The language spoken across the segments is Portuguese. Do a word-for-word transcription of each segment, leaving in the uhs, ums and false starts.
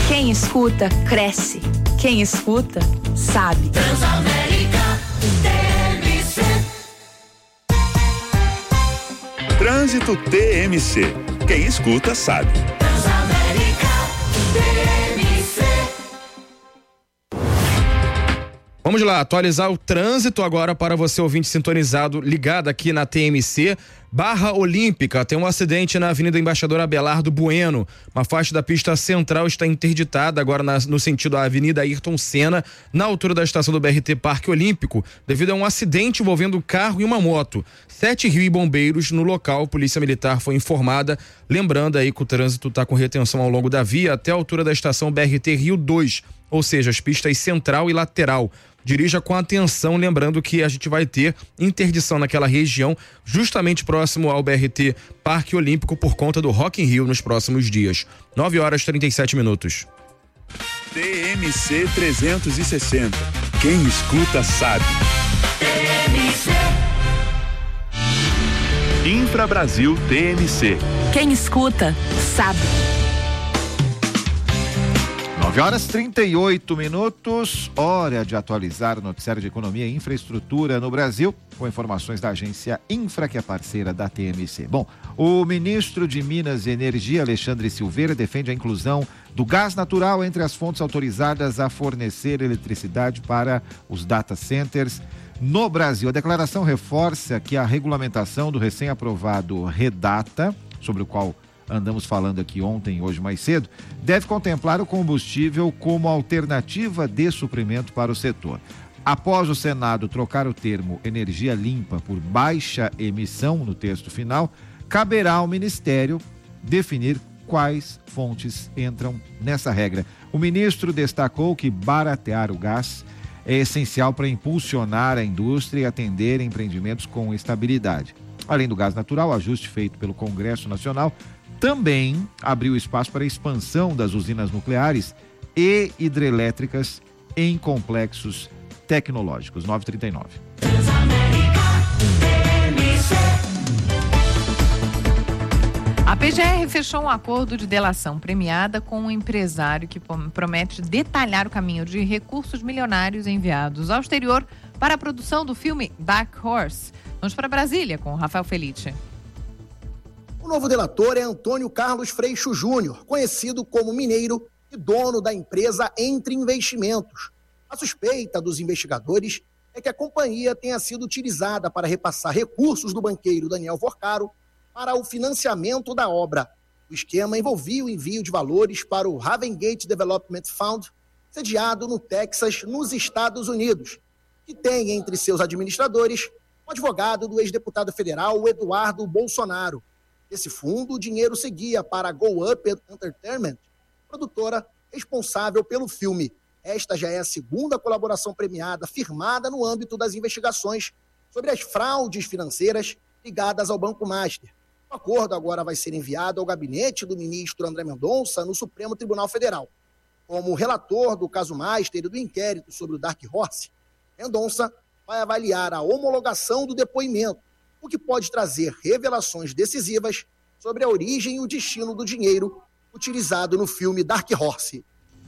Quem escuta, cresce. Quem escuta, sabe. Transamérica T M C. Trânsito T M C. Quem escuta, sabe. Transamérica T M C. Vamos lá, atualizar o trânsito agora para você ouvinte sintonizado, ligado aqui na T M C. Barra Olímpica, tem um acidente na Avenida Embaixador Abelardo Bueno. Uma faixa da pista central está interditada agora na, no sentido da Avenida Ayrton Senna, na altura da estação do B R T Parque Olímpico, devido a um acidente envolvendo um carro e uma moto. Sete Rio e bombeiros no local, Polícia Militar foi informada. Lembrando aí que o trânsito está com retenção ao longo da via até a altura da estação B R T Rio dois, ou seja, as pistas central e lateral. Dirija com atenção, lembrando que a gente vai ter interdição naquela região, justamente próximo ao B R T Parque Olímpico, por conta do Rock in Rio nos próximos dias. nove horas e trinta e sete minutos. T M C trezentos e sessenta. Quem escuta, sabe. T M C. Infra Brasil T M C. Quem escuta, sabe. nove horas e trinta e oito minutos, hora de atualizar o noticiário de economia e infraestrutura no Brasil, com informações da agência Infra, que é parceira da T M C. Bom, o ministro de Minas e Energia, Alexandre Silveira, defende a inclusão do gás natural entre as fontes autorizadas a fornecer eletricidade para os data centers no Brasil. A declaração reforça que a regulamentação do recém-aprovado REDATA, sobre o qual andamos falando aqui ontem e hoje mais cedo, deve contemplar o combustível como alternativa de suprimento para o setor. Após o Senado trocar o termo energia limpa por baixa emissão no texto final, caberá ao Ministério definir quais fontes entram nessa regra. O ministro destacou que baratear o gás é essencial para impulsionar a indústria e atender empreendimentos com estabilidade. Além do gás natural, o ajuste feito pelo Congresso Nacional também abriu espaço para a expansão das usinas nucleares e hidrelétricas em complexos tecnológicos. nove e trinta e nove. A P G R fechou um acordo de delação premiada com um empresário que promete detalhar o caminho de recursos milionários enviados ao exterior para a produção do filme Dark Horse. Vamos para Brasília com o Rafael Felice. O novo delator é Antônio Carlos Freixo Júnior, conhecido como mineiro e dono da empresa Entre Investimentos. A suspeita dos investigadores é que a companhia tenha sido utilizada para repassar recursos do banqueiro Daniel Vorcaro para o financiamento da obra. O esquema envolvia o envio de valores para o Ravengate Development Fund, sediado no Texas, nos Estados Unidos, que tem entre seus administradores o advogado do ex-deputado federal Eduardo Bolsonaro. Esse fundo, o dinheiro seguia para a Go Up Entertainment, produtora responsável pelo filme. Esta já é a segunda colaboração premiada firmada no âmbito das investigações sobre as fraudes financeiras ligadas ao Banco Master. O acordo agora vai ser enviado ao gabinete do ministro André Mendonça no Supremo Tribunal Federal. Como relator do caso Master e do inquérito sobre o Dark Horse, Mendonça vai avaliar a homologação do depoimento, o que pode trazer revelações decisivas sobre a origem e o destino do dinheiro utilizado no filme Dark Horse.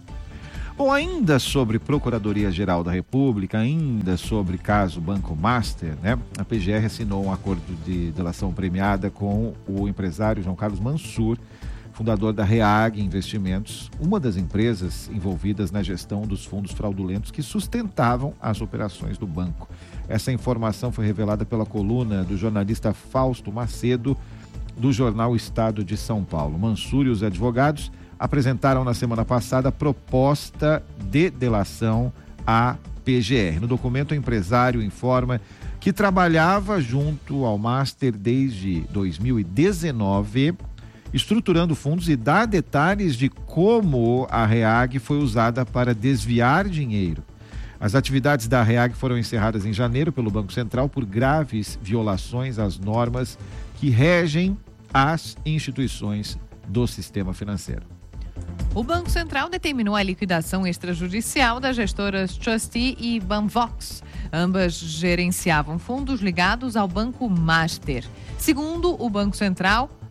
Bom, ainda sobre Procuradoria-Geral da República, ainda sobre caso Banco Master, né? A P G R assinou um acordo de delação premiada com o empresário João Carlos Mansur, fundador da REAG Investimentos, uma das empresas envolvidas na gestão dos fundos fraudulentos que sustentavam as operações do banco. Essa informação foi revelada pela coluna do jornalista Fausto Macedo, do jornal Estado de São Paulo. Mansur e os advogados apresentaram na semana passada a proposta de delação à P G R. No documento, o empresário informa que trabalhava junto ao Master desde dois mil e dezenove, estruturando fundos, e dá detalhes de como a REAG foi usada para desviar dinheiro. As atividades da REAG foram encerradas em janeiro pelo Banco Central por graves violações às normas que regem as instituições do sistema financeiro. O Banco Central determinou a liquidação extrajudicial das gestoras Trustee e Banvox. Ambas gerenciavam fundos ligados ao Banco Master. Segundo o Banco Central,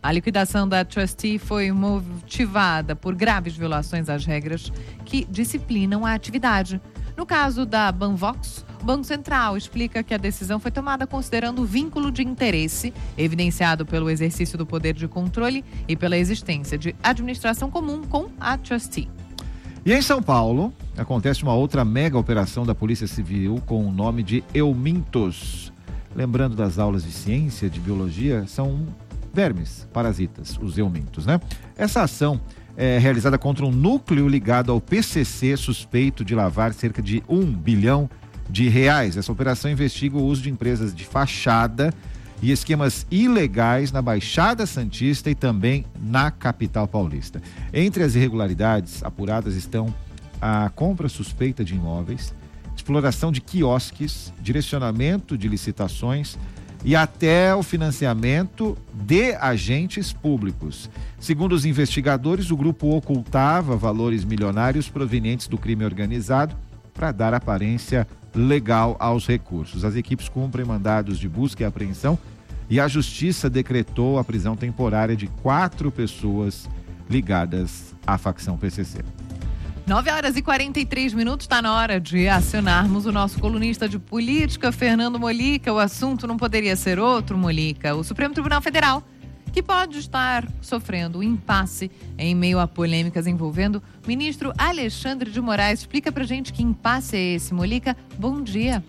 A liquidação da Trustee foi motivada por graves violações às regras que disciplinam a atividade. No caso da Banvox, o Banco Central explica que a decisão foi tomada considerando o vínculo de interesse evidenciado pelo exercício do poder de controle e pela existência de administração comum com a Trustee. E em São Paulo, acontece uma outra mega operação da Polícia Civil com o nome de Eumintos. Lembrando das aulas de ciência, de biologia, são vermes, parasitas, os eumintos, né? Essa ação é realizada contra um núcleo ligado ao P C C, suspeito de lavar cerca de um bilhão de reais. Essa operação investiga o uso de empresas de fachada e esquemas ilegais na Baixada Santista e também na capital paulista. Entre as irregularidades apuradas estão a compra suspeita de imóveis, exploração de quiosques, direcionamento de licitações e até o financiamento de agentes públicos. Segundo os investigadores, o grupo ocultava valores milionários provenientes do crime organizado para dar aparência legal aos recursos. As equipes cumprem mandados de busca e apreensão e a justiça decretou a prisão temporária de quatro pessoas ligadas à facção P C C. nove horas e quarenta e três minutos, está na hora de acionarmos o nosso colunista de política, Fernando Molica. O assunto não poderia ser outro, Molica. O Supremo Tribunal Federal, que pode estar sofrendo um impasse em meio a polêmicas envolvendo o ministro Alexandre de Moraes. Explica pra gente que impasse é esse, Molica. Bom dia.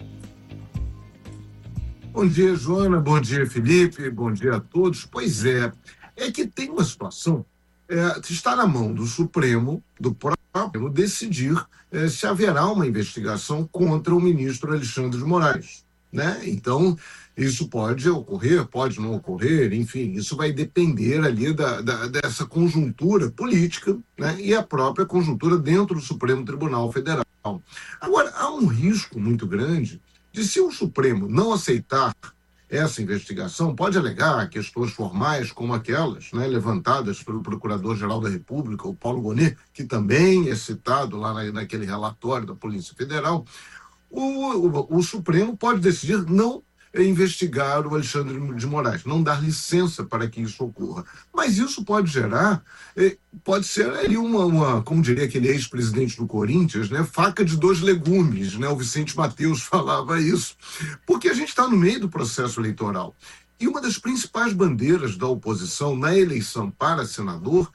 Bom dia, Joana. Bom dia, Felipe. Bom dia a todos. Pois é, é que tem uma situação, é, está na mão do Supremo, do próprio, decidir é, se haverá uma investigação contra o ministro Alexandre de Moraes, né? Então, isso pode ocorrer, pode não ocorrer, enfim, isso vai depender ali da, da, dessa conjuntura política, né? E a própria conjuntura dentro do Supremo Tribunal Federal. Agora, há um risco muito grande de, se o Supremo não aceitar essa investigação, pode alegar questões formais como aquelas, né, levantadas pelo Procurador-Geral da República, o Paulo Gonet, que também é citado lá na, naquele relatório da Polícia Federal. O, o, o Supremo pode decidir não investigar o Alexandre de Moraes, não dar licença para que isso ocorra. Mas isso pode gerar, pode ser ali uma, uma como diria aquele ex-presidente do Corinthians, né, faca de dois legumes, né? O Vicente Mateus falava isso, porque a gente está no meio do processo eleitoral. E uma das principais bandeiras da oposição na eleição para senador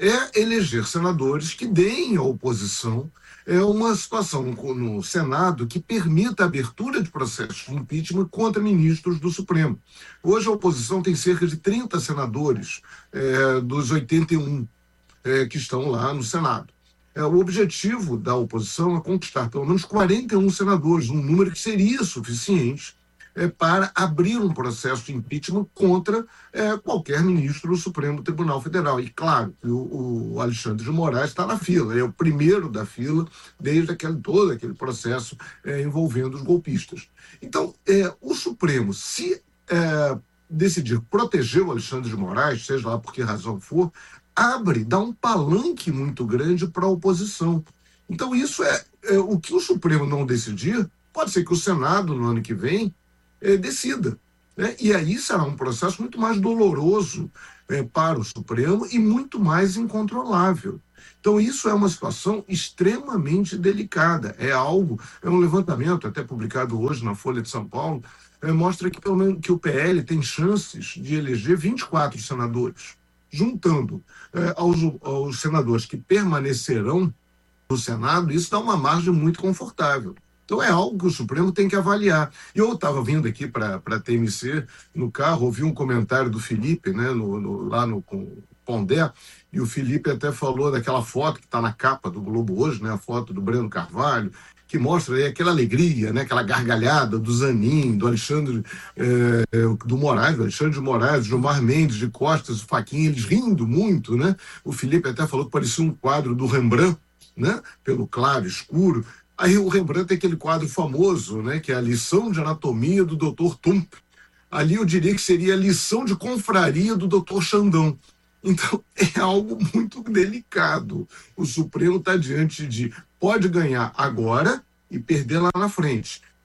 é eleger senadores que deem à oposição é uma situação no, no Senado que permita a abertura de processos de impeachment contra ministros do Supremo. Hoje a oposição tem cerca de trinta senadores é, dos oitenta e um é, que estão lá no Senado. É, o objetivo da oposição é conquistar pelo menos quarenta e um senadores, um número que seria suficiente é, para abrir um processo de impeachment contra é, qualquer ministro do Supremo Tribunal Federal. E claro, o, o Alexandre de Moraes está na fila, ele é o primeiro da fila desde aquele, todo aquele processo é, envolvendo os golpistas. Então, é, o Supremo, se é, decidir proteger o Alexandre de Moraes, seja lá por que razão for, abre, dá um palanque muito grande para a oposição. Então, isso é, é o que o Supremo não decidir, pode ser que o Senado, no ano que vem, É, decida, né? E aí será um processo muito mais doloroso é, para o Supremo e muito mais incontrolável. Então isso é uma situação extremamente delicada, é algo, é um levantamento até publicado hoje na Folha de São Paulo, é, mostra que pelo menos que o P L tem chances de eleger vinte e quatro senadores, juntando é, aos, aos senadores que permanecerão no Senado, isso dá uma margem muito confortável. Então é algo que o Supremo tem que avaliar. E eu estava vindo aqui para a T M C no carro, ouvi um comentário do Felipe, né, no, no, lá no com Pondé, e o Felipe até falou daquela foto que está na capa do Globo hoje, né, a foto do Breno Carvalho, que mostra aí aquela alegria, né, aquela gargalhada do Zanin, do Alexandre é, do Moraes, do Alexandre de Moraes, do Gilmar Mendes, de Costas, o Fachin, eles rindo muito, né? O Felipe até falou que parecia um quadro do Rembrandt, né, pelo claro, escuro. Aí o Rembrandt tem aquele quadro famoso, né, que é a lição de anatomia do doutor Tump. Ali eu diria que seria a lição de confraria do doutor Xandão. Então é algo muito delicado. O Supremo está diante de pode ganhar agora e perder lá na frente.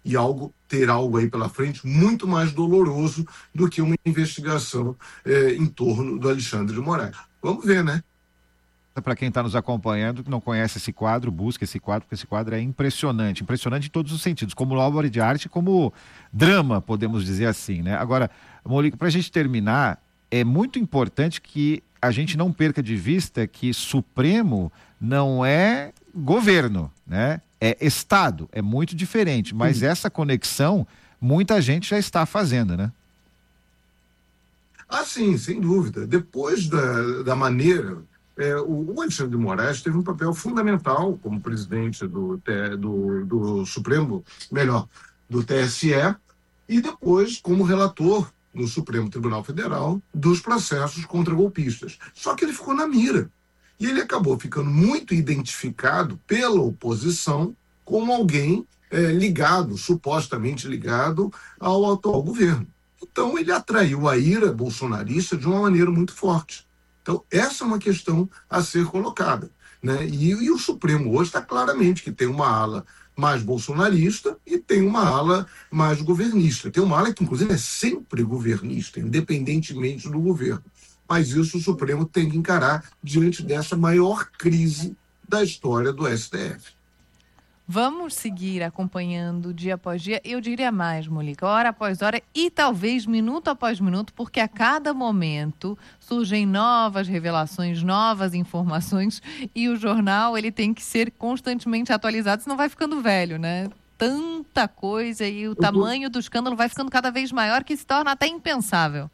e algo ter algo aí pela frente muito mais doloroso do que uma investigação é, em torno do Alexandre de Moraes. Vamos ver, né? Para quem está nos acompanhando, que não conhece esse quadro, busca esse quadro, porque esse quadro é impressionante, impressionante em todos os sentidos, como obra de arte, como drama, podemos dizer assim, né? Agora, Molico, para a gente terminar, é muito importante que a gente não perca de vista que Supremo não é governo, né? É Estado, é muito diferente, mas hum. essa conexão muita gente já está fazendo, né? Ah, sim, sem dúvida. Depois da, da maneira... É, o, o Alexandre de Moraes teve um papel fundamental como presidente do, do, do Supremo, melhor, do T S E, e depois como relator no Supremo Tribunal Federal dos processos contra golpistas. Só que ele ficou na mira. E ele acabou ficando muito identificado pela oposição como alguém é, ligado, supostamente ligado ao atual governo. Então ele atraiu a ira bolsonarista de uma maneira muito forte. Então essa é uma questão a ser colocada, né? E, e o Supremo hoje está claramente que tem uma ala mais bolsonarista e tem uma ala mais governista. Tem uma ala que inclusive é sempre governista, independentemente do governo. Mas isso o Supremo tem que encarar diante dessa maior crise da história do S T F. Vamos seguir acompanhando dia após dia, eu diria mais, Molica, hora após hora e talvez minuto após minuto, porque a cada momento surgem novas revelações, novas informações e o jornal ele tem que ser constantemente atualizado, senão vai ficando velho, né? Tanta coisa e o eu tamanho tô... do escândalo vai ficando cada vez maior que se torna até impensável.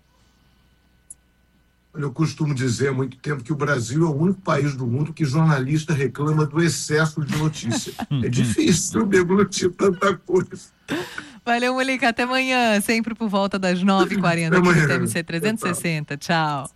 Eu costumo dizer há muito tempo que o Brasil é o único país do mundo que jornalista reclama do excesso de notícia. É difícil deglutir tanta coisa. Valeu, Molica. Até amanhã, sempre por volta das nove e quarenta aqui no T M C trezentos e sessenta. Tchau.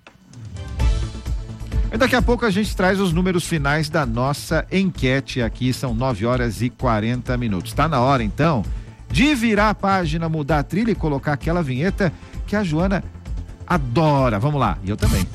E daqui a pouco a gente traz os números finais da nossa enquete aqui. São nove horas e quarenta minutos. Tá na hora, então, de virar a página, mudar a trilha e colocar aquela vinheta que a Joana adora. Vamos lá. E eu também.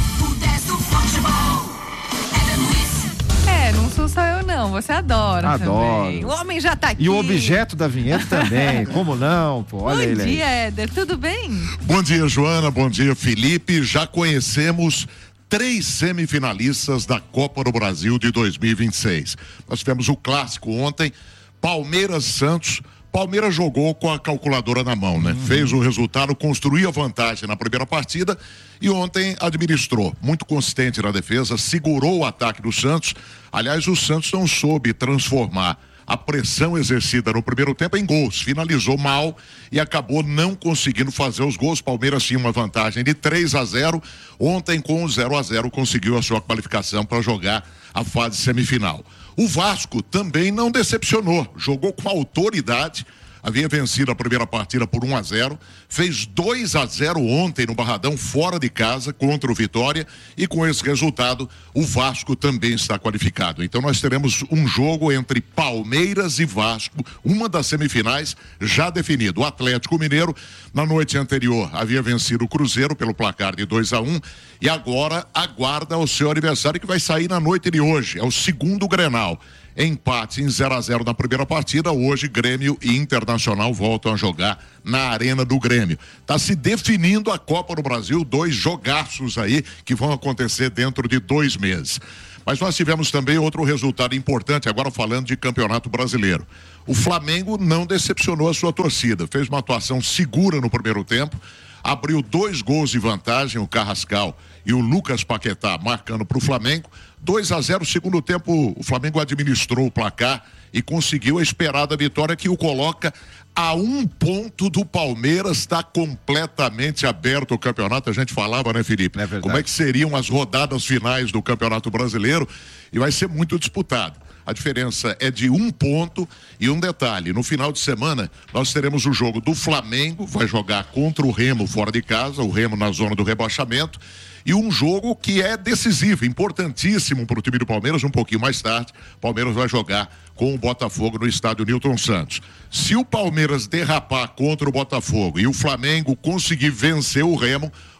É, não sou só eu não. Você adora Adoro. Também. O homem já tá aqui. E o objeto da vinheta também. Como não? Pô, olha Bom ele aí. dia, Éder. Tudo bem? Bom dia, Joana. Bom dia, Felipe. Já conhecemos três semifinalistas da Copa do Brasil de dois mil e vinte e seis. Nós tivemos o clássico ontem, Palmeiras-Santos. Palmeiras jogou com a calculadora na mão, né? Uhum. Fez o resultado, construiu a vantagem na primeira partida e ontem administrou. Muito consistente na defesa, segurou o ataque do Santos. Aliás, o Santos não soube transformar a pressão exercida no primeiro tempo em gols. Finalizou mal e acabou não conseguindo fazer os gols. Palmeiras tinha uma vantagem de três a zero. Ontem, com o zero a zero, conseguiu a sua qualificação para jogar a fase semifinal. O Vasco também não decepcionou, jogou com autoridade, havia vencido a primeira partida por um a zero, fez dois a zero ontem no Barradão, fora de casa, contra o Vitória, e com esse resultado o Vasco também está qualificado. Então nós teremos um jogo entre Palmeiras e Vasco, uma das semifinais já definido. O Atlético Mineiro, na noite anterior, havia vencido o Cruzeiro pelo placar de dois a um, e agora aguarda o seu aniversário que vai sair na noite de hoje, é o segundo Grenal. Empate em zero a zero na primeira partida. Hoje Grêmio e Internacional voltam a jogar na Arena do Grêmio. Está se definindo a Copa do Brasil, dois jogaços aí que vão acontecer dentro de dois meses. Mas nós tivemos também outro resultado importante, agora falando de Campeonato Brasileiro. O Flamengo não decepcionou a sua torcida, fez uma atuação segura no primeiro tempo, abriu dois gols de vantagem, o Carrascal e o Lucas Paquetá marcando para o Flamengo. dois a zero, segundo tempo, o Flamengo administrou o placar e conseguiu a esperada vitória que o coloca a um ponto do Palmeiras. Está completamente aberto o campeonato. A gente falava, né, Felipe? É Como é que seriam as rodadas finais do Campeonato Brasileiro? E vai ser muito disputado. A diferença é de um ponto e um detalhe. No final de semana, nós teremos o jogo do Flamengo, vai jogar contra o Remo fora de casa, o Remo na zona do rebaixamento, e um jogo que é decisivo, importantíssimo para o time do Palmeiras. Um pouquinho mais tarde, o Palmeiras vai jogar com o Botafogo no estádio Newton Santos. Se o Palmeiras derrapar contra o Botafogo e o Flamengo conseguir vencer o Remo,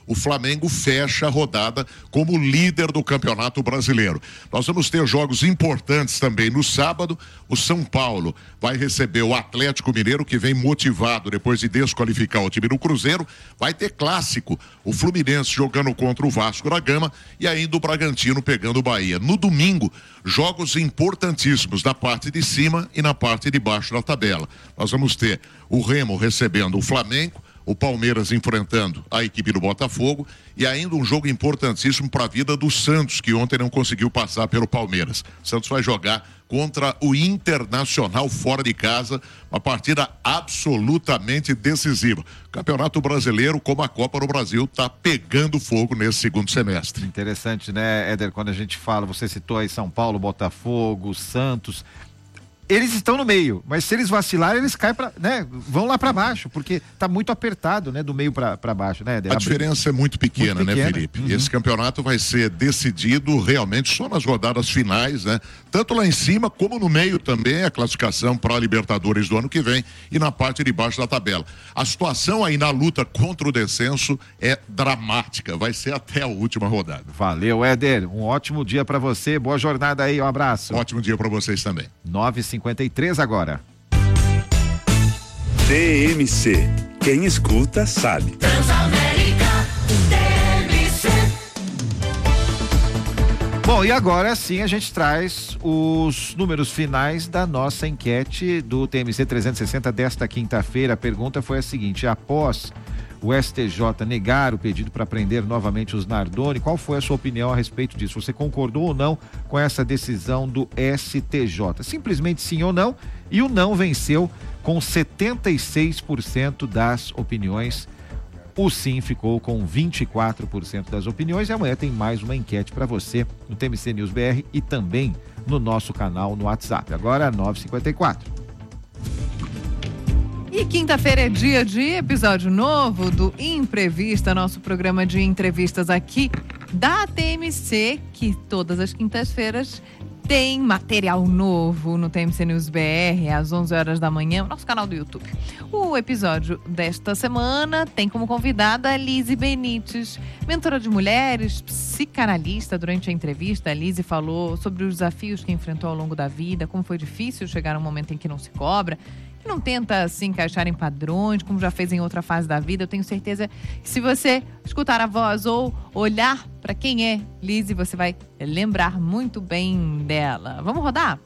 o Flamengo fecha a rodada como líder do Campeonato Brasileiro. Nós vamos ter jogos importantes também no sábado. O São Paulo vai receber o Atlético Mineiro, que vem motivado depois de desqualificar o time do Cruzeiro. Vai ter clássico, o Fluminense jogando contra o Vasco da Gama e ainda o Bragantino pegando o Bahia. No domingo, jogos importantíssimos na parte de cima e na parte de baixo da tabela. Nós vamos ter o Remo recebendo o Flamengo, o Palmeiras enfrentando a equipe do Botafogo e ainda um jogo importantíssimo para a vida do Santos, que ontem não conseguiu passar pelo Palmeiras. O Santos vai jogar contra o Internacional fora de casa, uma partida absolutamente decisiva. O Campeonato Brasileiro, como a Copa do Brasil, está pegando fogo nesse segundo semestre. Interessante, né, Éder, quando a gente fala, você citou aí São Paulo, Botafogo, Santos, eles estão no meio, mas se eles vacilarem, eles caem para, né, vão lá para baixo, porque tá muito apertado, né, do meio para baixo, né, Éder? A diferença é muito pequena, muito pequena, né, Felipe? Uhum. Esse campeonato vai ser decidido realmente só nas rodadas finais, né? Tanto lá em cima como no meio também, a classificação para a Libertadores do ano que vem e na parte de baixo da tabela. A situação aí na luta contra o descenso é dramática, vai ser até a última rodada. Valeu, Éder, um ótimo dia para você, boa jornada aí, um abraço. Ótimo dia para vocês também. nove e cinquenta e três agora. T M C. Quem escuta sabe. Transamérica T M C. Bom, e agora sim a gente traz os números finais da nossa enquete do T M C trezentos e sessenta desta quinta-feira. A pergunta foi a seguinte: após o S T J negar o pedido para prender novamente os Nardoni, qual foi a sua opinião a respeito disso? Você concordou ou não com essa decisão do S T J? Simplesmente sim ou não, e o não venceu com setenta e seis por cento das opiniões. O sim ficou com vinte e quatro por cento das opiniões, e amanhã tem mais uma enquete para você no T M C News B R e também no nosso canal no WhatsApp. Agora nove e cinquenta e quatro. E quinta-feira é dia de episódio novo do Imprevista, nosso programa de entrevistas aqui da T M C, que todas as quintas-feiras tem material novo no T M C News B R, às onze horas da manhã, no nosso canal do YouTube. O episódio desta semana tem como convidada a Lise Benites, mentora de mulheres, psicanalista. Durante a entrevista, a Lise falou sobre os desafios que enfrentou ao longo da vida, como foi difícil chegar a um momento em que não se cobra, que não tenta se encaixar em padrões, como já fez em outra fase da vida. Eu tenho certeza que se você escutar a voz ou olhar para quem é Lise, você vai lembrar muito bem dela. Vamos rodar?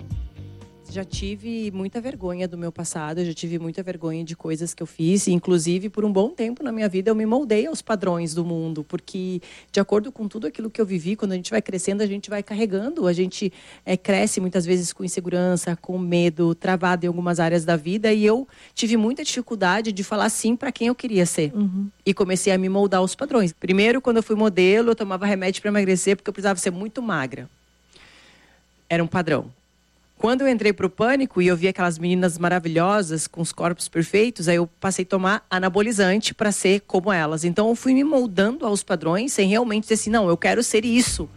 Já tive muita vergonha do meu passado, já tive muita vergonha de coisas que eu fiz, e inclusive por um bom tempo na minha vida eu me moldei aos padrões do mundo, porque de acordo com tudo aquilo que eu vivi, quando a gente vai crescendo, a gente vai carregando, a gente é, cresce muitas vezes com insegurança, com medo, travado em algumas áreas da vida, e eu tive muita dificuldade de falar sim para quem eu queria ser. Uhum. E comecei a me moldar aos padrões. Primeiro, quando eu fui modelo, eu tomava remédio para emagrecer porque eu precisava ser muito magra. Era um padrão. Quando eu entrei pro Pânico e eu vi aquelas meninas maravilhosas, com os corpos perfeitos, aí eu passei a tomar anabolizante para ser como elas. Então eu fui me moldando aos padrões sem realmente dizer assim, não, eu quero ser isso.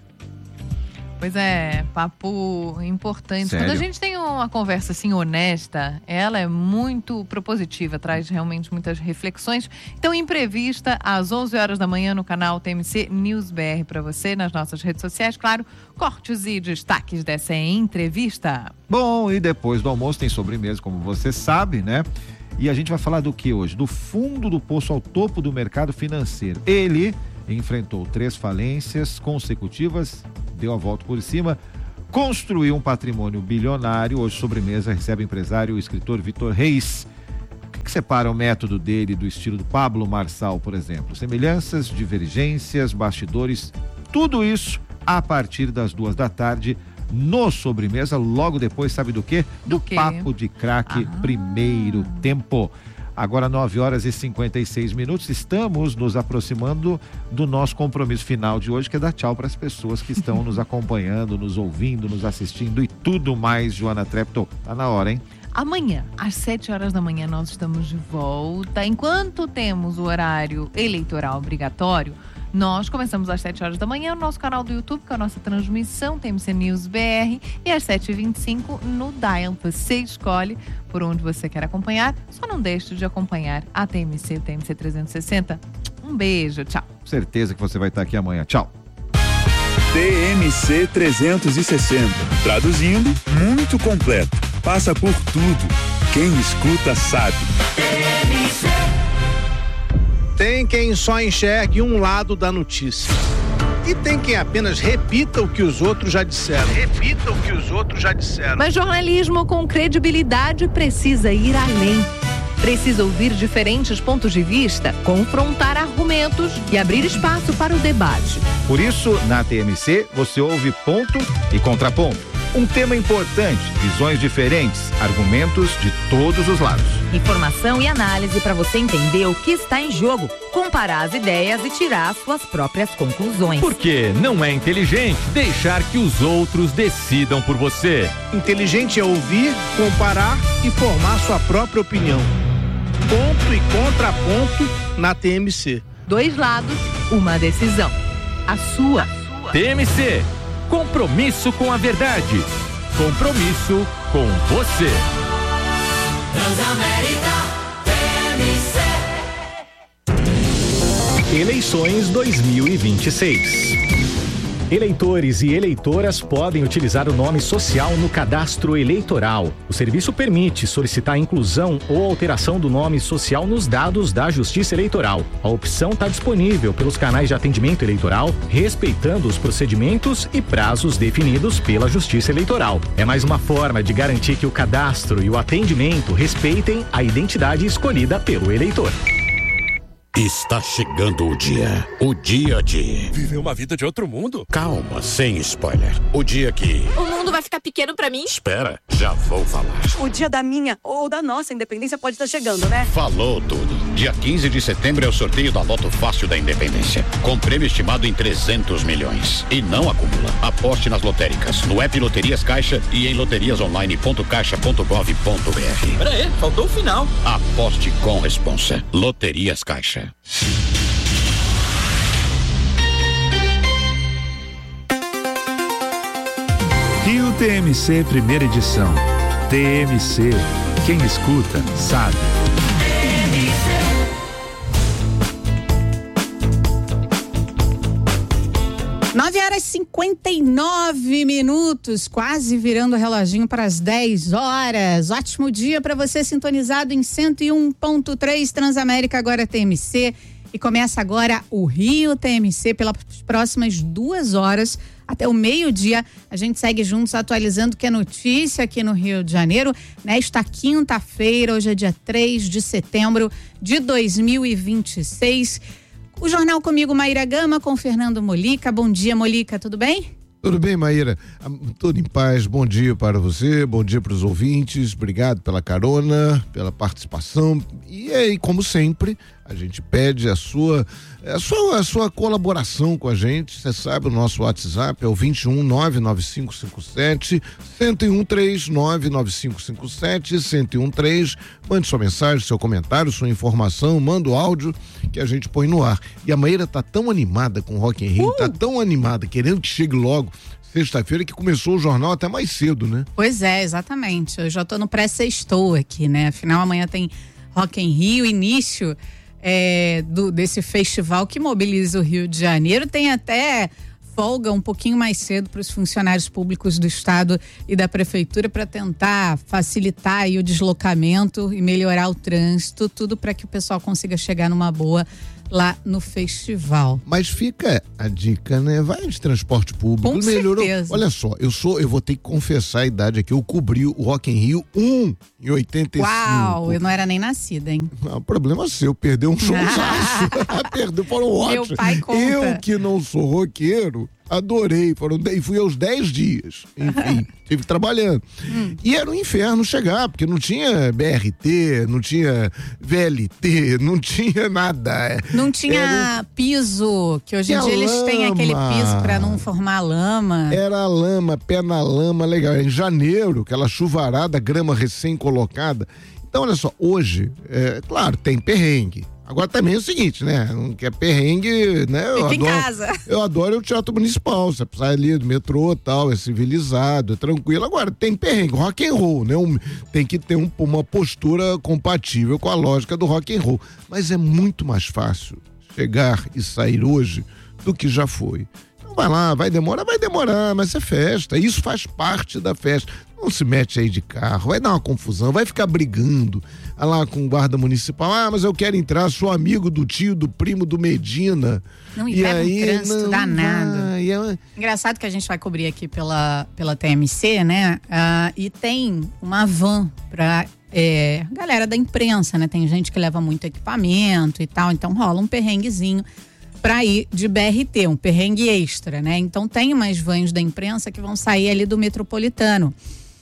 Pois é, papo importante. Sério? Quando a gente tem uma conversa assim honesta, ela é muito propositiva, traz realmente muitas reflexões. Então, Imprevista, às onze horas da manhã no canal T M C News B R para você, nas nossas redes sociais, claro, cortes e destaques dessa entrevista. Bom, e depois do almoço tem sobremesa, como você sabe, né? E a gente vai falar do que hoje? Do fundo do poço ao topo do mercado financeiro. Ele enfrentou três falências consecutivas, deu a volta por cima, construiu um patrimônio bilionário. Hoje, sobremesa, recebe o empresário e o escritor Vitor Reis. O que, que separa o método dele do estilo do Pablo Marçal, por exemplo? Semelhanças, divergências, bastidores, tudo isso a partir das duas da tarde no Sobremesa, logo depois, sabe do quê? Do, do quê? Papo de Craque, ah. Primeiro Tempo. Agora nove horas e cinquenta e seis minutos, estamos nos aproximando do nosso compromisso final de hoje, que é dar tchau para as pessoas que estão nos acompanhando, nos ouvindo, nos assistindo e tudo mais. Joana Treptow, tá na hora, hein? Amanhã, às sete horas da manhã, nós estamos de volta. Enquanto temos o horário eleitoral obrigatório, nós começamos às sete horas da manhã no nosso canal do YouTube, com a nossa transmissão T M C News B R, e às sete e vinte e cinco no Dial. Você escolhe por onde você quer acompanhar, só não deixe de acompanhar a T M C, o T M C trezentos e sessenta. Um beijo, tchau. Certeza que você vai estar aqui amanhã. Tchau. T M C trezentos e sessenta. Traduzindo, muito completo. Passa por tudo. Quem escuta sabe. Tem quem só enxergue um lado da notícia. E tem quem apenas repita o que os outros já disseram. Repita o que os outros já disseram. Mas jornalismo com credibilidade precisa ir além. Precisa ouvir diferentes pontos de vista, confrontar argumentos e abrir espaço para o debate. Por isso, na T M C, você ouve ponto e contraponto. Um tema importante, visões diferentes, argumentos de todos os lados. Informação e análise para você entender o que está em jogo, comparar as ideias e tirar suas próprias conclusões. Porque não é inteligente deixar que os outros decidam por você. Inteligente é ouvir, comparar e formar sua própria opinião. Ponto e contraponto na T M C. Dois lados, uma decisão. A sua. T M C. Compromisso com a verdade. Compromisso com você. Transamérica T M C. Eleições dois mil e vinte e seis. Eleitores e eleitoras podem utilizar o nome social no cadastro eleitoral. O serviço permite solicitar a inclusão ou alteração do nome social nos dados da Justiça Eleitoral. A opção está disponível pelos canais de atendimento eleitoral, respeitando os procedimentos e prazos definidos pela Justiça Eleitoral. É mais uma forma de garantir que o cadastro e o atendimento respeitem a identidade escolhida pelo eleitor. Está chegando o dia. O dia de... viver uma vida de outro mundo? Calma, sem spoiler. O dia que... o mundo vai ficar pequeno pra mim? Espera, já vou falar. O dia da minha ou da nossa independência pode estar chegando, né? Falou tudo. Dia quinze de setembro é o sorteio da Loto Fácil da Independência. Com prêmio estimado em trezentos milhões. E não acumula. Aposte nas lotéricas, no app Loterias Caixa e em loterias online ponto caixa ponto gov ponto br. Pera aí, faltou o final. Aposte com responsa. Loterias Caixa. Rio T M C primeira edição. T M C, quem escuta sabe. nove horas e cinquenta e nove minutos, quase virando o reloginho para as dez horas. Ótimo dia para você sintonizado em cento e um ponto três Transamérica, agora T M C. E começa agora o Rio T M C pelas próximas duas horas até o meio-dia. A gente segue juntos atualizando o que é notícia aqui no Rio de Janeiro. Nesta quinta-feira, hoje é dia três de setembro de dois mil e vinte e seis. O Jornal comigo, Maíra Gama, com Fernando Molica. Bom dia, Molica, tudo bem? Tudo bem, Maíra? Tudo em paz. Bom dia para você, bom dia para os ouvintes. Obrigado pela carona, pela participação. E aí, como sempre, a gente pede a sua, a sua, a sua colaboração com a gente. Você sabe, o nosso WhatsApp é o vinte e um, nove nove cinco cinco sete, um zero um três, nove nove cinco cinco sete, um zero um três. Mande sua mensagem, seu comentário, sua informação, manda o áudio que a gente põe no ar. E a Maíra tá tão animada com o Rock in Rio, uh! tá tão animada, querendo que chegue logo sexta-feira, que começou o jornal até mais cedo, né? Pois é, exatamente. Eu já tô no pré-sextou aqui, né? Afinal, amanhã tem Rock in Rio, início é, do, desse festival que mobiliza o Rio de Janeiro. Tem até folga um pouquinho mais cedo para os funcionários públicos do estado e da prefeitura para tentar facilitar aí o deslocamento e melhorar o trânsito, tudo para que o pessoal consiga chegar numa boa lá no festival. Mas fica a dica, né? Vai de transporte público. Com melhorou. certeza. Olha só, eu sou, eu vou ter que confessar a idade aqui. Eu cobri o Rock in Rio um em oitenta e cinco. Uau, eu não era nem nascida, hein? Não, problema seu, perdeu um showzaço. Perdeu, foram ótimos. Meu pai conta. Eu que não sou roqueiro, adorei, foram dez, fui aos dez dias, enfim, tive trabalhando. Hum. E era um inferno chegar, porque não tinha B R T, não tinha V L T, não tinha nada. Não tinha era... piso, que hoje em dia eles têm aquele piso pra não formar lama. Era lama, pé na lama, legal. Em janeiro, aquela chuvarada, grama recém-colocada. Então, olha só, hoje, é, claro, tem perrengue. Agora também é o seguinte, né? Não quer perrengue, né? Eu Fica adoro, em casa. Eu adoro o Teatro Municipal. Você sai ali do metrô e tal, é civilizado, é tranquilo. Agora, tem perrengue, rock and roll, né? Um, tem que ter um, uma postura compatível com a lógica do rock and roll. Mas é muito mais fácil chegar e sair hoje do que já foi. Então vai lá, vai demorar, vai demorar, mas é festa, isso faz parte da festa. Não se mete aí de carro, vai dar uma confusão, vai ficar brigando lá com o guarda municipal. Ah, mas eu quero entrar, sou amigo do tio, do primo, do Medina. Não, e, e pega aí, um trânsito não danado. vai, é... Engraçado que a gente vai cobrir aqui pela, pela T M C, né? Ah, e tem uma van pra é, galera da imprensa, né? Tem gente que leva muito equipamento e tal, então rola um perrenguezinho para ir de B R T, um perrengue extra, né? Então tem umas vans da imprensa que vão sair ali do Metropolitano.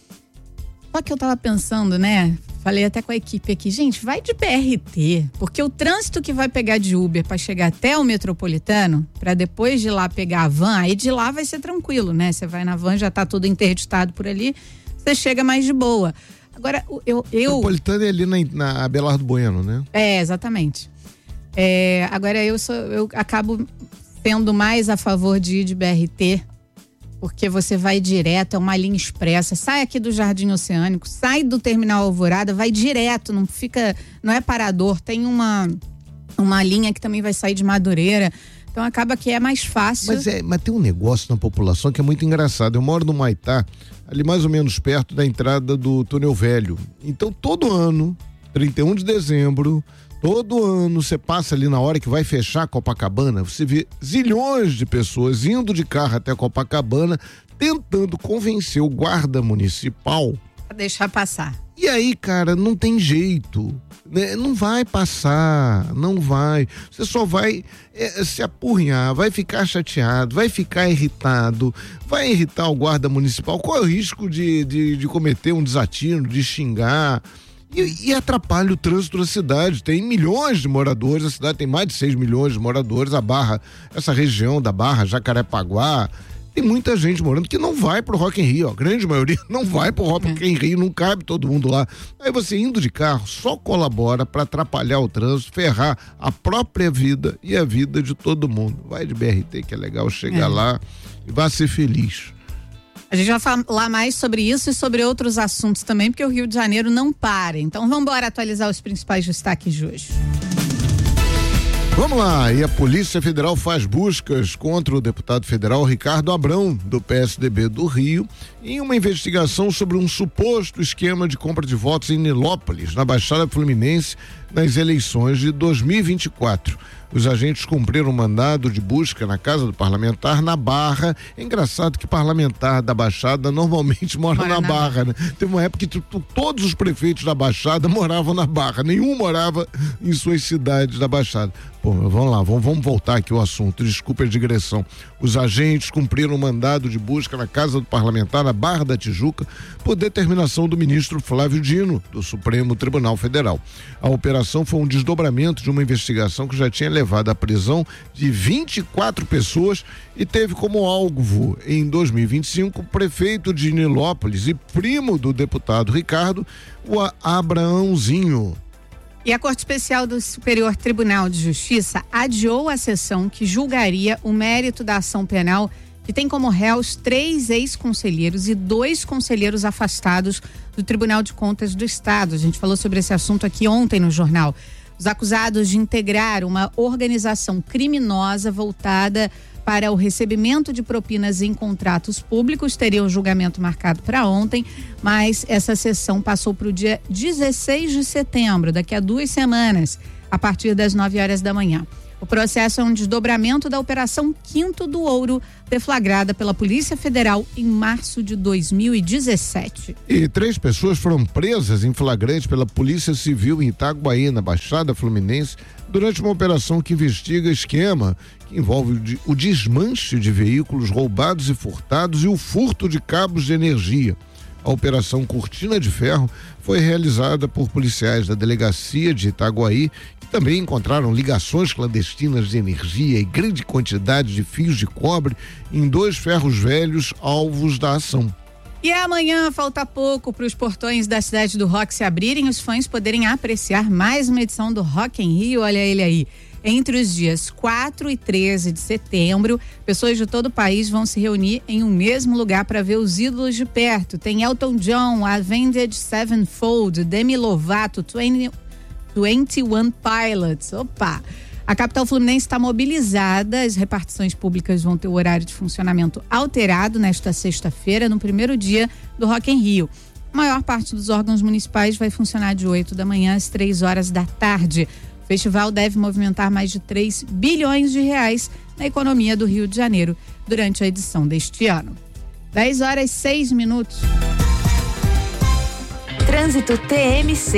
Só que eu tava pensando, né? Falei até com a equipe aqui, gente, vai de B R T, porque o trânsito que vai pegar de Uber para chegar até o Metropolitano, para depois de lá pegar a van, aí de lá vai ser tranquilo, né? Você vai na van, já tá tudo interditado por ali, você chega mais de boa. Agora, eu... eu... Metropolitano é ali na, na Abelardo Bueno, né? É, exatamente. É, agora eu, sou, eu acabo sendo mais a favor de ir de B R T, porque você vai direto, é uma linha expressa, sai aqui do Jardim Oceânico, sai do Terminal Alvorada, vai direto, não fica, não é parador, tem uma, uma linha que também vai sair de Madureira, então acaba que é mais fácil. Mas, é, mas tem um negócio na população que é muito engraçado, eu moro no Maitá, ali mais ou menos perto da entrada do Túnel Velho, então todo ano, trinta e um de dezembro, todo ano você passa ali na hora que vai fechar Copacabana, você vê zilhões de pessoas indo de carro até Copacabana, tentando convencer o guarda municipal a deixar passar. E aí, cara, não tem jeito, né? Não vai passar, não vai. Você só vai é, se apurrinhar, vai ficar chateado, vai ficar irritado, vai irritar o guarda municipal. Qual é o risco de, de, de cometer um desatino, de xingar? E, e atrapalha o trânsito da cidade. Tem milhões de moradores, a cidade tem mais de seis milhões de moradores, a Barra, essa região da Barra, Jacarepaguá, tem muita gente morando que não vai pro Rock in Rio, a grande maioria não vai pro Rock in Rio, não cabe todo mundo lá. Aí você indo de carro só colabora para atrapalhar o trânsito, ferrar a própria vida e a vida de todo mundo. Vai de B R T que é legal, chega é. lá e vai ser feliz. A gente vai falar mais sobre isso e sobre outros assuntos também, porque o Rio de Janeiro não para. Então vamos embora atualizar os principais destaques de hoje. Vamos lá, e a Polícia Federal faz buscas contra o deputado federal Ricardo Abrão, do P S D B do Rio, em uma investigação sobre um suposto esquema de compra de votos em Nilópolis, na Baixada Fluminense, nas eleições de dois mil e vinte e quatro. Os agentes cumpriram um mandado de busca na casa do parlamentar na Barra. É engraçado que parlamentar da Baixada normalmente mora, mora na, na Barra, Barra, né? Teve uma época que tu, todos os prefeitos da Baixada moravam na Barra, nenhum morava em suas cidades da Baixada. Pô, vamos lá, vamos, vamos voltar aqui ao assunto, desculpa a digressão. Os agentes cumpriram um mandado de busca na casa do parlamentar na Barra da Tijuca por determinação do ministro Flávio Dino, do Supremo Tribunal Federal. A operação foi um desdobramento de uma investigação que já tinha levado à prisão de vinte e quatro pessoas e teve como alvo, em dois mil e vinte e cinco, o prefeito de Nilópolis e primo do deputado Ricardo, o Abraãozinho. E a Corte Especial do Superior Tribunal de Justiça adiou a sessão que julgaria o mérito da ação penal que tem como réus três ex-conselheiros e dois conselheiros afastados do Tribunal de Contas do Estado. A gente falou sobre esse assunto aqui ontem no jornal. Os acusados de integrar uma organização criminosa voltada para o recebimento de propinas em contratos públicos teriam o julgamento marcado para ontem, mas essa sessão passou para o dia dezesseis de setembro, daqui a duas semanas, a partir das nove horas da manhã. O processo é um desdobramento da Operação Quinto do Ouro, deflagrada pela Polícia Federal em março de dois mil e dezessete. E três pessoas foram presas em flagrante pela Polícia Civil em Itaguaí, na Baixada Fluminense, durante uma operação que investiga esquema que envolve o desmanche de veículos roubados e furtados e o furto de cabos de energia. A Operação Cortina de Ferro foi realizada por policiais da Delegacia de Itaguaí, que também encontraram ligações clandestinas de energia e grande quantidade de fios de cobre em dois ferros velhos alvos da ação. E amanhã falta pouco para os portões da Cidade do Rock se abrirem, os fãs poderem apreciar mais uma edição do Rock in Rio, olha ele aí. Entre os dias quatro e treze de setembro, pessoas de todo o país vão se reunir em um mesmo lugar para ver os ídolos de perto. Tem Elton John, Avenged Sevenfold, Demi Lovato, vinte e um Pilots. Opa! A capital fluminense está mobilizada, as repartições públicas vão ter o horário de funcionamento alterado nesta sexta-feira, no primeiro dia do Rock in Rio. A maior parte dos órgãos municipais vai funcionar de oito da manhã às três horas da tarde. O festival deve movimentar mais de três bilhões de reais na economia do Rio de Janeiro durante a edição deste ano. dez horas e seis minutos. Trânsito T M C.